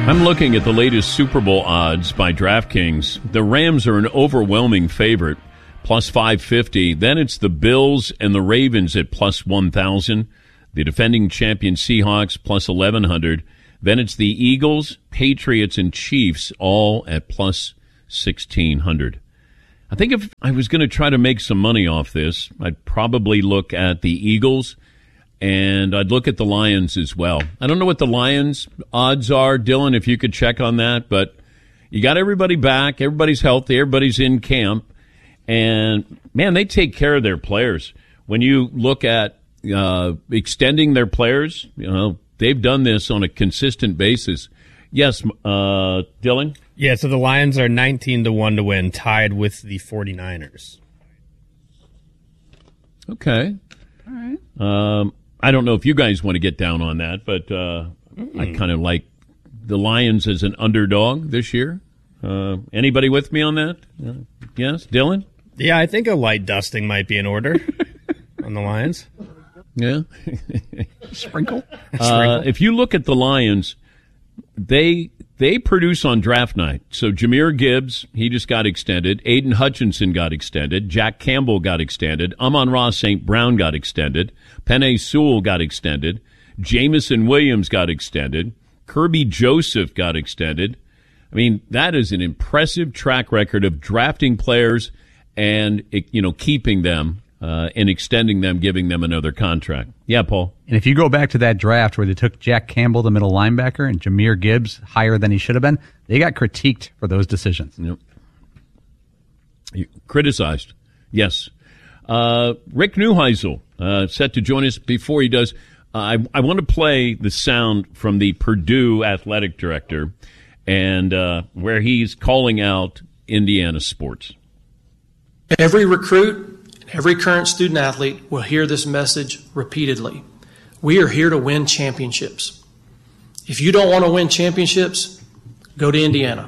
I'm looking at the latest Super Bowl odds by DraftKings. The Rams are an overwhelming favorite, plus 550. Then it's the Bills and the Ravens at plus 1,000. The defending champion Seahawks plus 1,100. Then it's the Eagles, Patriots, and Chiefs all at plus 1,600. I think if I was going to try to make some money off this, I'd probably look at the Eagles, and I'd look at the Lions as well. I don't know what the Lions odds are, Dylan, if you could check on that, but you got everybody back, everybody's healthy, everybody's in camp, and, man, they take care of their players. When you look at extending their players, they've done this on a consistent basis. Yes, Dylan? Yeah, so the Lions are 19-1 to win, tied with the 49ers. Okay. All right. I don't know if you guys want to get down on that, but I kind of like the Lions as an underdog this year. Anybody with me on that? Yes, Dylan? Yeah, I think a light dusting might be in order on the Lions. Yeah. Sprinkle. If you look at the Lions, they produce on draft night. So Jahmyr Gibbs, he just got extended. Aiden Hutchinson got extended. Jack Campbell got extended. Amon-Ra St. Brown got extended. Penei Sewell got extended. Jameson Williams got extended. Kirby Joseph got extended. I mean, that is an impressive track record of drafting players and, keeping them and extending them, giving them another contract. Yeah, Paul? And if you go back to that draft where they took Jack Campbell, the middle linebacker, and Jahmyr Gibbs higher than he should have been, they got critiqued for those decisions. Yep. Criticized, yes. Rick Neuheisel set to join us. Before he does, I want to play the sound from the Purdue athletic director and where he's calling out Indiana sports. Every recruit, every current student athlete will hear this message repeatedly. We are here to win championships. If you don't want to win championships, go to Indiana.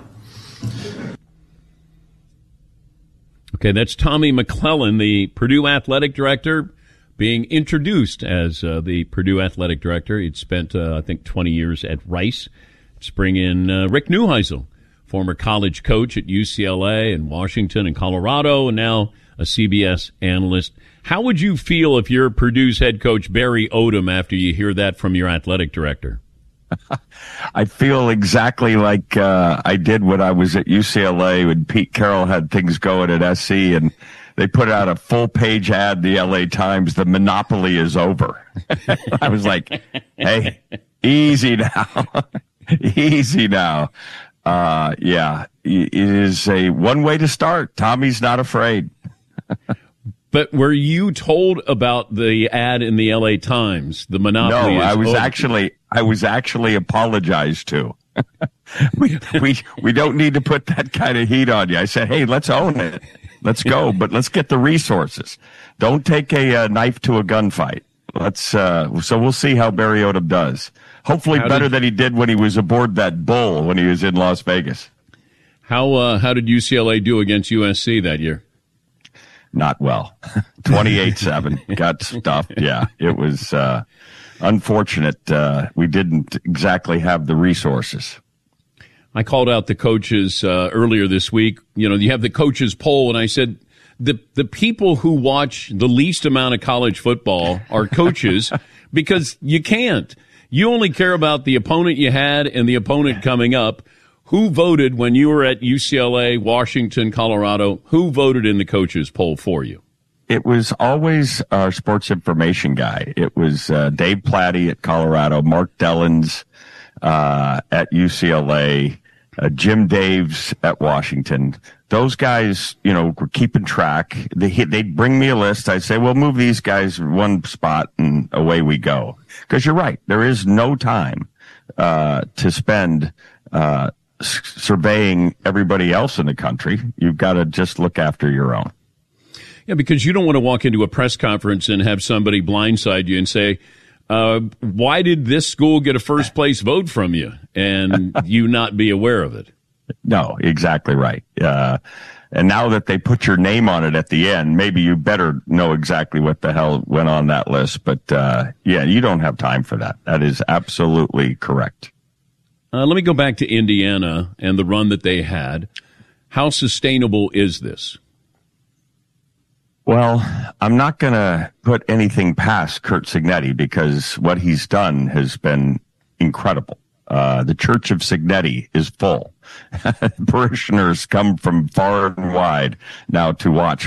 Okay, that's Tommy McClellan, the Purdue athletic director, being introduced as the Purdue athletic director. He'd spent, 20 years at Rice. Let's bring in Rick Neuheisel, former college coach at UCLA and Washington and Colorado, and now a CBS analyst. How would you feel if you're Purdue's head coach, Barry Odom, after you hear that from your athletic director? I feel exactly like I did when I was at UCLA when Pete Carroll had things going at SC, and they put out a full-page ad in the LA Times, the monopoly is over. I was like, hey, easy now. Easy now. Yeah, it is a one way to start. Tommy's not afraid. But were you told about the ad in the LA Times? The monopoly. No, is I was actually apologized to. we don't need to put that kind of heat on you. I said, hey, let's own it. Let's go, but let's get the resources. Don't take a knife to a gunfight. So we'll see how Barry Odom does. Hopefully better than he did when he was aboard that bull when he was in Las Vegas. How did UCLA do against USC that year? Not well. 28-7. Got stuffed. Yeah, it was unfortunate. We didn't exactly have the resources. I called out the coaches earlier this week. You have the coaches poll, and I said the people who watch the least amount of college football are coaches because you can't. You only care about the opponent you had and the opponent coming up. Who voted when you were at UCLA, Washington, Colorado? Who voted in the coaches poll for you? It was always our sports information guy. It was Dave Platty at Colorado, Mark Dellins at UCLA, Jim Daves at Washington. Those guys, were keeping track. They'd bring me a list. I'd say, well, move these guys one spot and away we go. Because you're right. There is no time to spend surveying everybody else in the country. You've got to just look after your own. Yeah, because you don't want to walk into a press conference and have somebody blindside you and say, why did this school get a first place vote from you? And you not be aware of it. No, exactly right. And now that they put your name on it at the end, maybe you better know exactly what the hell went on that list. But, you don't have time for that. That is absolutely correct. Let me go back to Indiana and the run that they had. How sustainable is this? Well, I'm not going to put anything past Curt Cignetti because what he's done has been incredible. The Church of Cignetti is full. Parishioners come from far and wide now to watch